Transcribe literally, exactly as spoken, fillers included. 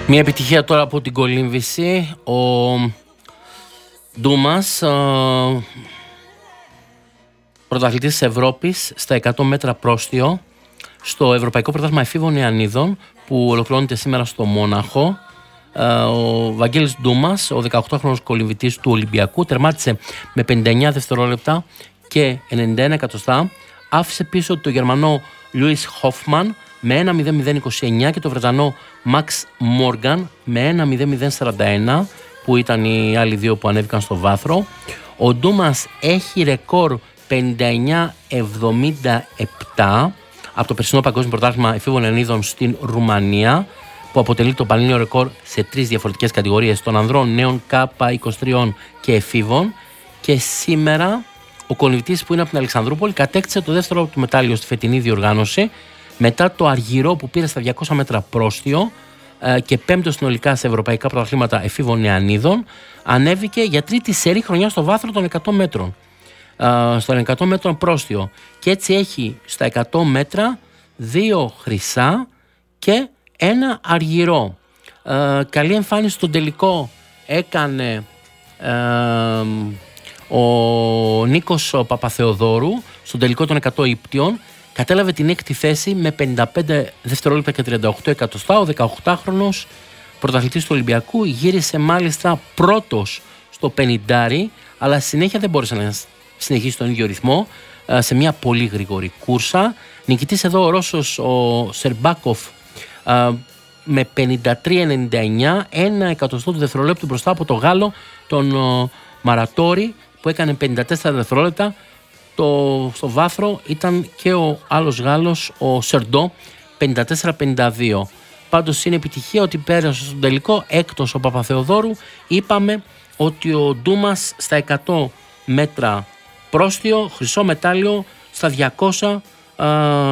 Μια επιτυχία τώρα από την κολύμβηση. Ο Ντούμας, πρωταθλητής της Ευρώπης στα εκατό μέτρα πρόστιο στο Ευρωπαϊκό Πρωτάθλημα Εφήβων Νεανίδων που ολοκληρώνεται σήμερα στο Μόναχο. Ο Βαγγέλης Ντούμας, ο δεκαοκτάχρονος κολυμβητής του Ολυμπιακού, τερμάτισε με πενήντα εννέα δευτερόλεπτα και ενενήντα ένα εκατοστά. Άφησε πίσω το Γερμανό Λούις Χόφμαν με ένα μηδέν μηδέν είκοσι εννέα και το Βρετανό Μαξ Μόργαν με ένα μηδέν μηδέν σαράντα ένα, που ήταν οι άλλοι δύο που ανέβηκαν στο βάθρο. Ο Ντούμας έχει ρεκόρ πενήντα εννέα εβδομήντα επτά από το περσινό Παγκόσμιο Πρωτάθλημα Εφήβων Νεανίδων στην Ρουμανία, που αποτελεί το πανελλήνιο ρεκόρ σε τρεις διαφορετικές κατηγορίες των ανδρών, νέων, K είκοσι τρία και εφήβων. Και σήμερα ο κολυμβητής που είναι από την Αλεξανδρούπολη κατέκτησε το δεύτερο του μετάλλιο στη φετινή διοργάνωση, μετά το αργυρό που πήρε στα διακόσια μέτρα πρόστιο και πέμπτο συνολικά σε ευρωπαϊκά πρωταθλήματα εφήβων νεανίδων. Ανέβηκε για τρίτη σερί χρονιά στο βάθρο των εκατό μέτρων, στον εκατό μέτρων πρόστιο, και έτσι έχει στα εκατό μέτρα δύο χρυσά και ένα αργυρό. Καλή εμφάνιση στον τελικό έκανε ο Νίκος Παπαθεοδόρου στον τελικό των εκατό ύπτιων. Κατέλαβε την έκτη θέση με πενήντα πέντε δευτερόλεπτα και τριάντα οκτώ εκατοστά. Ο δεκαοκτάχρονος πρωταθλητής του Ολυμπιακού γύρισε μάλιστα πρώτος στο πενηντάρι, αλλά συνέχεια δεν μπόρεσε να συνεχίσει τον ίδιο ρυθμό σε μια πολύ γρήγορη κούρσα. Νικητής εδώ ο Ρώσος ο Σερμπάκοφ με πενήντα τρία ενενήντα εννέα, ένα εκατοστό του δευτερολέπτου μπροστά από το Γάλλο τον Μαρατόρι που έκανε πενήντα τέσσερα δευτερόλεπτα. Το, στο βάθρο ήταν και ο άλλος Γάλλος, ο Σερντό, πενήντα τέσσερα πενήντα δύο. Πάντως είναι επιτυχία ότι πέρασε στον τελικό έκτος ο Παπαθεοδόρου. Είπαμε ότι ο Ντούμας στα εκατό μέτρα πρόστιο, χρυσό μετάλλιο, στα διακόσια